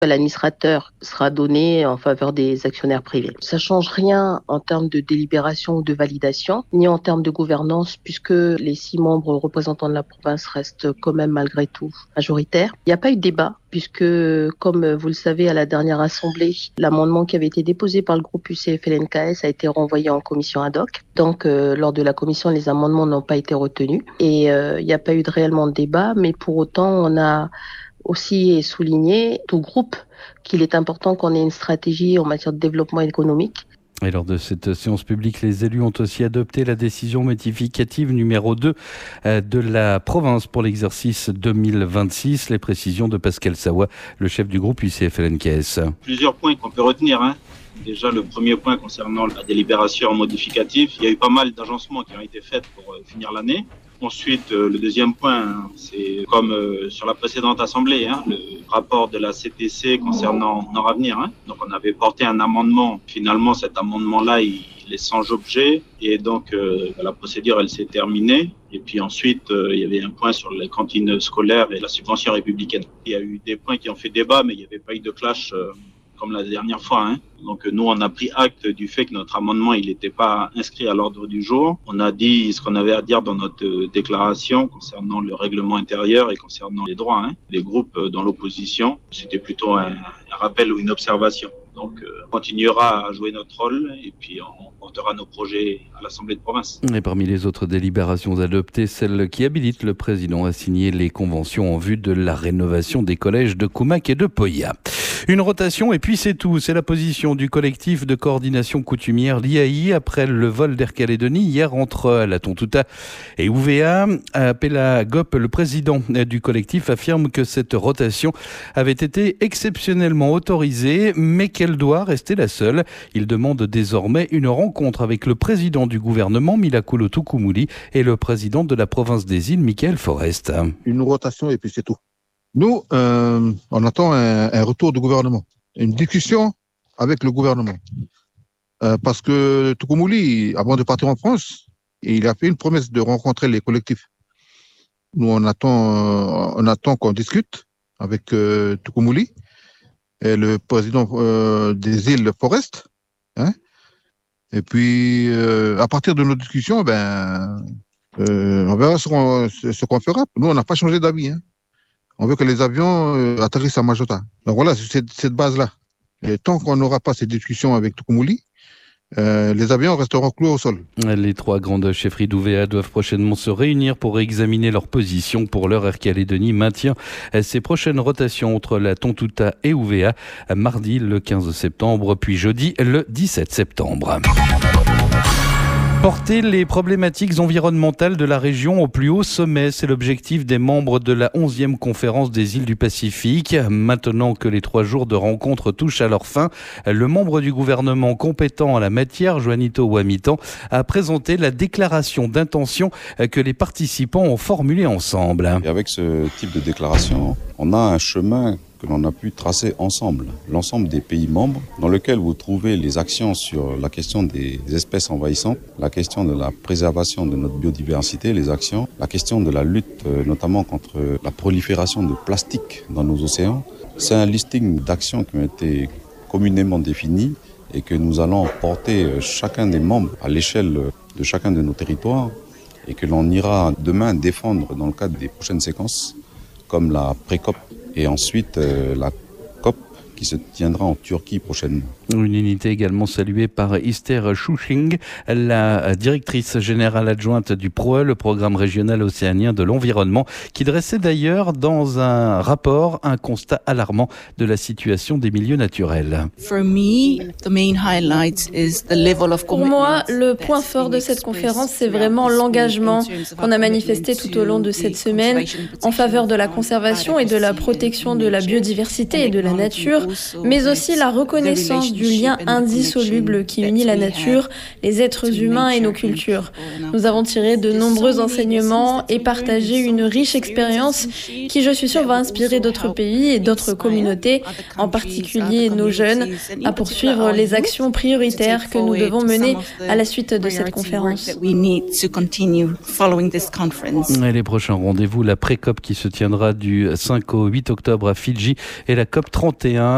L'administrateur sera donné en faveur des actionnaires privés. Ça change rien en termes de délibération ou de validation, ni en termes de gouvernance, puisque les 6 membres représentants de la province restent quand même malgré tout majoritaires. Il n'y a pas eu de débat, puisque, comme vous le savez, à la dernière assemblée, l'amendement qui avait été déposé par le groupe UCF-LNKS a été renvoyé en commission ad hoc. Donc, lors de la commission, les amendements n'ont pas été retenus. Et il n'y a pas eu réellement de débat, mais pour autant, on a aussi souligné, tout groupe, qu'il est important qu'on ait une stratégie en matière de développement économique. Et lors de cette séance publique, les élus ont aussi adopté la décision modificative numéro 2 de la province pour l'exercice 2026. Les précisions de Pascal Sawa, le chef du groupe UCF-LNKS. Plusieurs points qu'on peut retenir. Déjà, le premier point concernant la délibération modificative, il y a eu pas mal d'agencements qui ont été faits pour finir l'année. Ensuite, le deuxième point, c'est comme sur la précédente assemblée, le rapport de la CTC concernant Noravenir. Donc, on avait porté un amendement. Finalement, cet amendement-là, il est sans objet. Et donc, la procédure, elle s'est terminée. Et puis ensuite, il y avait un point sur les cantines scolaires et la subvention républicaine. Il y a eu des points qui ont fait débat, mais il n'y avait pas eu de clash comme la dernière fois. Donc nous, on a pris acte du fait que notre amendement, il n'était pas inscrit à l'ordre du jour. On a dit ce qu'on avait à dire dans notre déclaration concernant le règlement intérieur et concernant les droits. Les groupes dans l'opposition, c'était plutôt un rappel ou une observation. Donc on continuera à jouer notre rôle et puis on portera nos projets à l'Assemblée de province. Et parmi les autres délibérations adoptées, celle qui habilite le président à signer les conventions en vue de la rénovation des collèges de Koumak et de Poya. Une rotation et puis c'est tout. C'est la position du collectif de coordination coutumière l'IAI après le vol d'Air Calédonie hier entre la Tontouta et UVA. Pela Gop, le président du collectif, affirme que cette rotation avait été exceptionnellement autorisée mais qu'elle doit rester la seule. Il demande désormais une rencontre avec le président du gouvernement, Milakulo Tukumuli, et le président de la province des îles, Michael Forest. Une rotation et puis c'est tout. Nous, on attend un retour du gouvernement, une discussion avec le gouvernement. Parce que Tukumuli, avant de partir en France, il a fait une promesse de rencontrer les collectifs. Nous, on attend qu'on discute avec Tukumuli et le président des îles Forest. Et puis, à partir de nos discussions, on verra ce qu'on fera. Nous, on n'a pas changé d'avis. On veut que les avions atterrissent à Majota. Donc voilà, c'est cette base-là. Et tant qu'on n'aura pas ces discussions avec Tukumuli, les avions resteront cloués au sol. Les 3 grandes chefferies d'UVA doivent prochainement se réunir pour examiner leur position. Pour l'heure, Air Calédonie maintient ses prochaines rotations entre la Tontouta et UVA, mardi le 15 septembre, puis jeudi le 17 septembre. Porter les problématiques environnementales de la région au plus haut sommet, c'est l'objectif des membres de la 11e conférence des îles du Pacifique. Maintenant que les 3 jours de rencontre touchent à leur fin, le membre du gouvernement compétent en la matière, Juanito Wamitan, a présenté la déclaration d'intention que les participants ont formulée ensemble. Et avec ce type de déclaration, on a un chemin que l'on a pu tracer ensemble, l'ensemble des pays membres, dans lequel vous trouvez les actions sur la question des espèces envahissantes, la question de la préservation de notre biodiversité, les actions, la question de la lutte notamment contre la prolifération de plastique dans nos océans. C'est un listing d'actions qui ont été communément définies et que nous allons porter chacun des membres à l'échelle de chacun de nos territoires et que l'on ira demain défendre dans le cadre des prochaines séquences, comme la pré-COP et ensuite la COP qui se tiendra en Turquie prochainement. Une unité également saluée par Esther Schuching, la directrice générale adjointe du PROE, le programme régional océanien de l'environnement, qui dressait d'ailleurs dans un rapport un constat alarmant de la situation des milieux naturels. Pour moi, le point fort de cette conférence, c'est vraiment l'engagement qu'on a manifesté tout au long de cette semaine en faveur de la conservation et de la protection de la biodiversité et de la nature, mais aussi la reconnaissance du lien indissoluble qui unit la nature, les êtres humains et nos cultures. Nous avons tiré de nombreux enseignements et partagé une riche expérience qui, je suis sûre, va inspirer d'autres pays et d'autres communautés, en particulier nos jeunes, à poursuivre les actions prioritaires que nous devons mener à la suite de cette conférence. Et les prochains rendez-vous, la pré-COP qui se tiendra du 5 au 8 octobre à Fidji et la COP 31